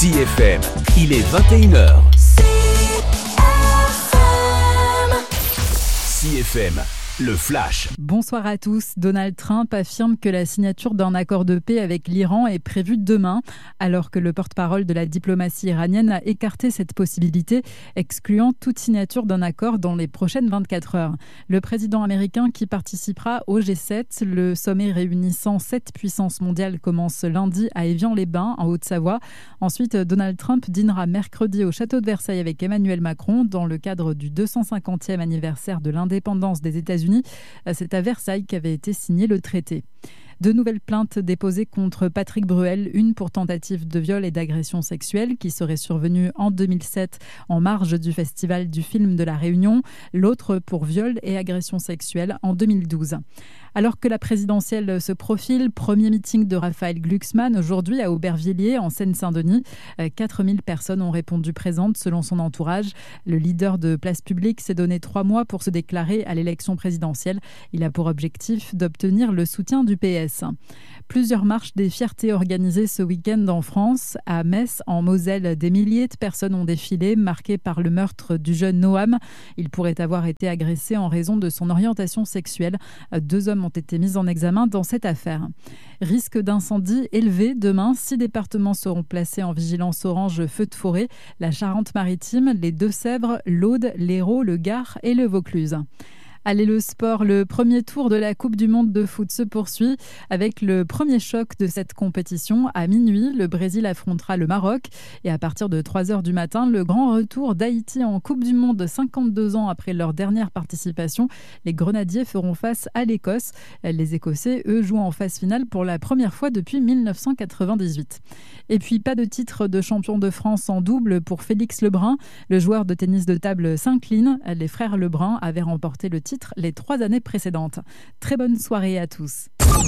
CFM, il est 21h. CFM, le flash. Bonsoir à tous. Donald Trump affirme que la signature d'un accord de paix avec l'Iran est prévue demain, alors que le porte-parole de la diplomatie iranienne a écarté cette possibilité, excluant toute signature d'un accord dans les prochaines 24 heures. Le président américain qui participera au G7, le sommet réunissant 7 puissances mondiales, commence lundi à Évian-les-Bains, en Haute-Savoie. Ensuite, Donald Trump dînera mercredi au château de Versailles avec Emmanuel Macron dans le cadre du 250e anniversaire de l'indépendance des États-Unis. C'est à Versailles qu'avait été signé le traité. De nouvelles plaintes déposées contre Patrick Bruel, une pour tentative de viol et d'agression sexuelle qui serait survenue en 2007 en marge du festival du film de La Réunion, l'autre pour viol et agression sexuelle en 2012. Alors que la présidentielle se profile, premier meeting de Raphaël Glucksmann aujourd'hui à Aubervilliers en Seine-Saint-Denis. 4000 personnes ont répondu présentes selon son entourage. Le leader de Place Publique s'est donné 3 mois pour se déclarer à l'élection présidentielle. Il a pour objectif d'obtenir le soutien du PS. Plusieurs marches des fiertés organisées ce week-end en France. À Metz, en Moselle, des milliers de personnes ont défilé, marquées par le meurtre du jeune Noam. Il pourrait avoir été agressé en raison de son orientation sexuelle. 2 hommes ont été mis en examen dans cette affaire. Risque d'incendie élevé demain. 6 départements seront placés en vigilance orange feu de forêt. La Charente-Maritime, les Deux-Sèvres, l'Aude, l'Hérault, le Gard et le Vaucluse. Allez, le sport, le premier tour de la Coupe du Monde de foot se poursuit avec le premier choc de cette compétition. À minuit, le Brésil affrontera le Maroc et à partir de 3h du matin, le grand retour d'Haïti en Coupe du Monde 52 ans après leur dernière participation. Les Grenadiers feront face à l'Écosse. Les Écossais, eux, jouent en phase finale pour la première fois depuis 1998. Et puis, pas de titre de champion de France en double pour Félix Lebrun. Le joueur de tennis de table s'incline. Les frères Lebrun avaient remporté le titre les 3 années précédentes. Très bonne soirée à tous.